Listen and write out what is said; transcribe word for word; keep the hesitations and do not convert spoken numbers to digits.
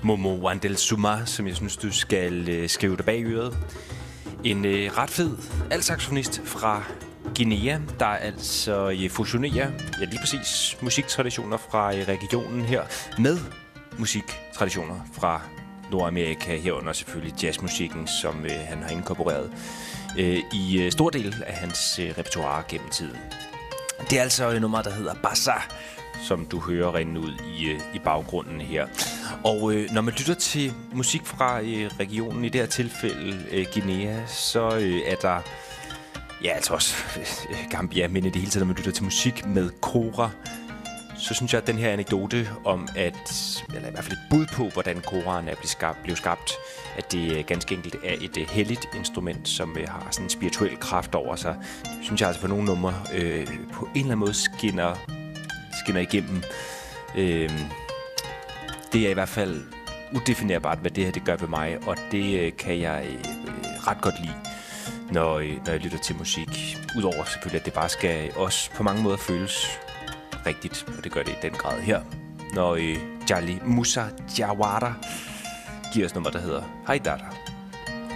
Momo Wandel Suma, som jeg synes, du skal øh, skrive dig bag øret. En øh, ret fed altsaxofonist fra Guinea, der altså øh, fusionerer, ja lige præcis, musiktraditioner fra øh, regionen her med musiktraditioner fra Nordamerika, herunder selvfølgelig jazzmusikken, som øh, han har inkorporeret øh, i øh, stor del af hans øh, repertoire gennem tiden. Det er altså et nummer, der hedder Bassa, som du hører rende ud i, øh, i baggrunden her. Og øh, når man lytter til musik fra øh, regionen, i det her tilfælde øh, Guinea, så øh, er der, ja altså også øh, Gambia, men i det hele taget, når man lytter til musik med kora, så synes jeg, at den her anekdote om, at, eller i hvert fald et bud på, hvordan koraen er blevet skabt, blev skabt, at det ganske enkelt er et uh, helligt instrument, som uh, har sådan en spirituel kraft over sig, synes jeg altså på nogle numre øh, på en eller anden måde skinner, skinner igennem. Øh, det er i hvert fald udefinerbart, hvad det her det gør ved mig, og det øh, kan jeg øh, ret godt lide, når, øh, når jeg lytter til musik. Udover selvfølgelig, at det bare skal også på mange måder føles rigtigt, og det gør det i den grad her, når øh, Jali Musa Jawara giver os nummer, der hedder Haidara.